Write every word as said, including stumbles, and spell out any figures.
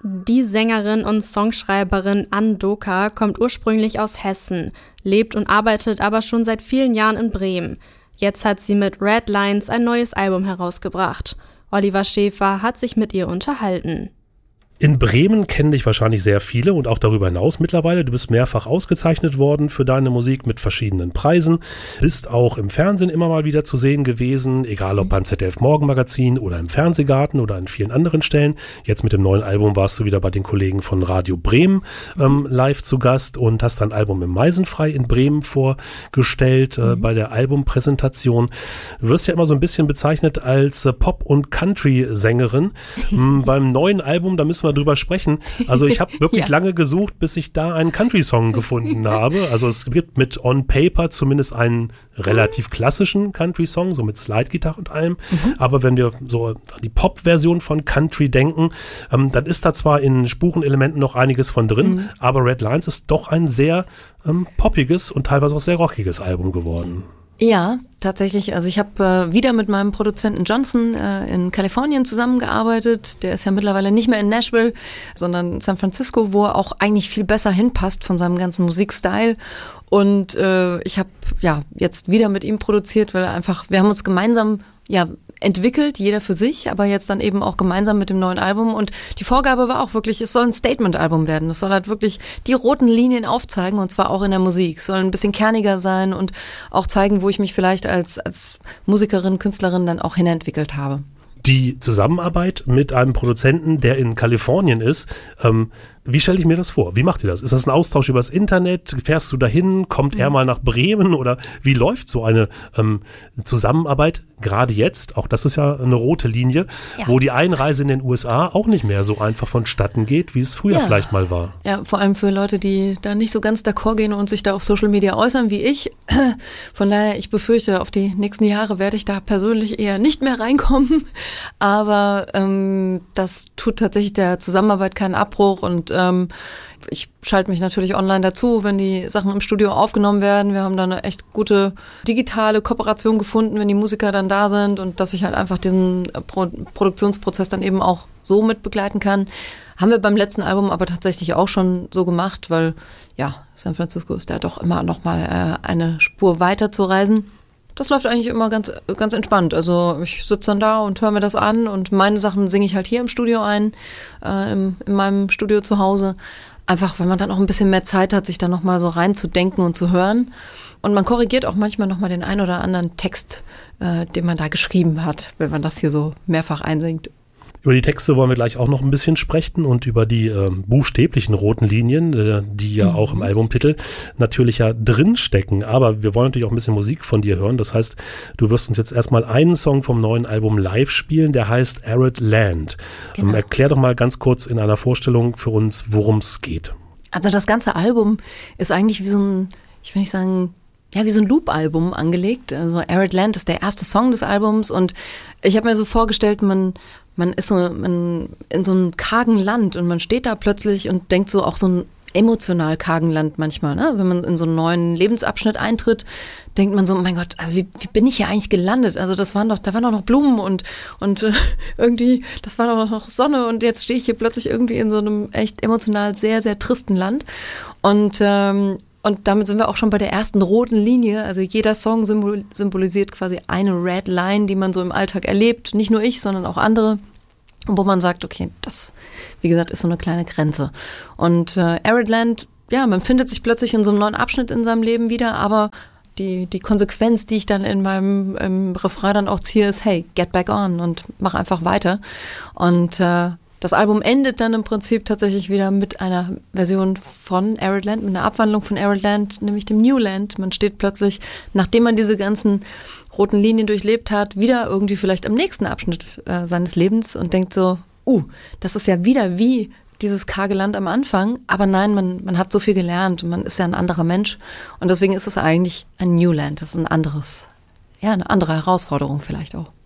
Die Sängerin und Songschreiberin Ann Doka kommt ursprünglich aus Hessen, lebt und arbeitet aber schon seit vielen Jahren in Bremen. Jetzt hat sie mit Red Lines ein neues Album herausgebracht. Oliver Schäfer hat sich mit ihr unterhalten. In Bremen kennen dich wahrscheinlich sehr viele und auch darüber hinaus mittlerweile. Du bist mehrfach ausgezeichnet worden für deine Musik mit verschiedenen Preisen. Bist auch im Fernsehen immer mal wieder zu sehen gewesen, egal ob beim Z D F Morgenmagazin oder im Fernsehgarten oder an vielen anderen Stellen. Jetzt mit dem neuen Album warst du wieder bei den Kollegen von Radio Bremen ähm, live zu Gast und hast dein Album im Meisenfrei in Bremen vorgestellt äh, mhm. bei der Albumpräsentation. Du wirst ja immer so ein bisschen bezeichnet als äh, Pop- und Country-Sängerin. ähm, beim neuen Album, da müssen wir drüber sprechen. Also ich habe wirklich ja. lange gesucht, bis ich da einen Country-Song gefunden habe. Also es gibt mit On Paper zumindest einen relativ klassischen Country-Song, so mit Slide-Gitarre und allem. Mhm. Aber wenn wir so an die Pop-Version von Country denken, ähm, dann ist da zwar in Spurenelementen noch einiges von drin, mhm. aber Red Lines ist doch ein sehr ähm, poppiges und teilweise auch sehr rockiges Album geworden. Ja, tatsächlich. Also ich habe äh, wieder mit meinem Produzenten Jonathan äh, in Kalifornien zusammengearbeitet. Der ist ja mittlerweile nicht mehr in Nashville, sondern in San Francisco, wo er auch eigentlich viel besser hinpasst von seinem ganzen Musikstyle. Und äh, ich habe ja jetzt wieder mit ihm produziert, weil einfach, wir haben uns gemeinsam ja entwickelt, jeder für sich, aber jetzt dann eben auch gemeinsam mit dem neuen Album. Und die Vorgabe war auch wirklich, es soll ein Statement-Album werden. Es soll halt wirklich die roten Linien aufzeigen, und zwar auch in der Musik. Es soll ein bisschen kerniger sein und auch zeigen, wo ich mich vielleicht als, als Musikerin, Künstlerin dann auch hinentwickelt habe. Die Zusammenarbeit mit einem Produzenten, der in Kalifornien ist, ähm, wie stelle ich mir das vor? Wie macht ihr das? Ist das ein Austausch übers Internet? Fährst du dahin? Kommt er mal nach Bremen? Oder wie läuft so eine ähm, Zusammenarbeit gerade jetzt? Auch das ist ja eine rote Linie, ja. wo die Einreise in den U S A auch nicht mehr so einfach vonstatten geht, wie es früher ja. vielleicht mal war. Ja, vor allem für Leute, die da nicht so ganz d'accord gehen und sich da auf Social Media äußern wie ich. Von daher, ich befürchte, auf die nächsten Jahre werde ich da persönlich eher nicht mehr reinkommen. Aber ähm, das tut tatsächlich der Zusammenarbeit keinen Abbruch und ähm, ich schalte mich natürlich online dazu, wenn die Sachen im Studio aufgenommen werden. Wir haben da eine echt gute digitale Kooperation gefunden, wenn die Musiker dann da sind und dass ich halt einfach diesen Pro- Produktionsprozess dann eben auch so mit begleiten kann. Haben wir beim letzten Album aber tatsächlich auch schon so gemacht, weil ja, San Francisco ist da doch immer noch mal äh, eine Spur weiter zu reisen. Das läuft eigentlich immer ganz ganz entspannt. Also ich sitze dann da und höre mir das an und meine Sachen singe ich halt hier im Studio ein, äh, im, in meinem Studio zu Hause. Einfach, weil man dann auch ein bisschen mehr Zeit hat, sich da nochmal so reinzudenken und zu hören. Und man korrigiert auch manchmal nochmal den ein oder anderen Text, äh, den man da geschrieben hat, wenn man das hier so mehrfach einsingt. Über die Texte wollen wir gleich auch noch ein bisschen sprechen und über die äh, buchstäblichen roten Linien, äh, die ja mhm. auch im Albumtitel natürlich ja drinstecken. Aber wir wollen natürlich auch ein bisschen Musik von dir hören. Das heißt, du wirst uns jetzt erstmal einen Song vom neuen Album live spielen, der heißt Arid Land. Genau. Ähm, erklär doch mal ganz kurz in einer Vorstellung für uns, worum es geht. Also das ganze Album ist eigentlich wie so ein, ich will nicht sagen, ja, wie so ein Loop-Album angelegt. Also Arid Land ist der erste Song des Albums und ich habe mir so vorgestellt, man Man ist so man in so einem kargen Land und man steht da plötzlich und denkt so auch so ein emotional kargen Land manchmal, ne? Wenn man in so einen neuen Lebensabschnitt eintritt, denkt man so, mein Gott, also wie, wie bin ich hier eigentlich gelandet? Also das waren doch, da waren doch noch Blumen und und äh, irgendwie, das war doch noch Sonne und jetzt stehe ich hier plötzlich irgendwie in so einem echt emotional sehr, sehr tristen Land. Und ähm, Und damit sind wir auch schon bei der ersten roten Linie. Also jeder Song symbol- symbolisiert quasi eine Red Line, die man so im Alltag erlebt. Nicht nur ich, sondern auch andere. Wo man sagt, okay, das, wie gesagt, ist so eine kleine Grenze. Und äh, Arid Land, ja, man findet sich plötzlich in so einem neuen Abschnitt in seinem Leben wieder, aber die die Konsequenz, die ich dann in meinem im Refrain dann auch ziehe, ist, hey, get back on und mach einfach weiter. Und äh, das Album endet dann im Prinzip tatsächlich wieder mit einer Version von Arid Land, mit einer Abwandlung von Arid Land, nämlich dem New Land. Man steht plötzlich, nachdem man diese ganzen roten Linien durchlebt hat, wieder irgendwie vielleicht am nächsten Abschnitt äh, seines Lebens und denkt so, uh, das ist ja wieder wie dieses karge Land am Anfang. Aber nein, man, man hat so viel gelernt und man ist ja ein anderer Mensch. Und deswegen ist es eigentlich ein New Land. Das ist ein anderes, ja, eine andere Herausforderung vielleicht auch.